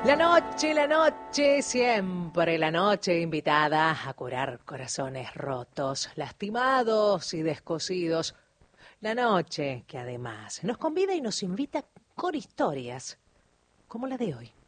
La noche, siempre la noche invitada a curar corazones rotos, lastimados y descosidos. La noche que además nos convida y nos invita con historias como la de hoy.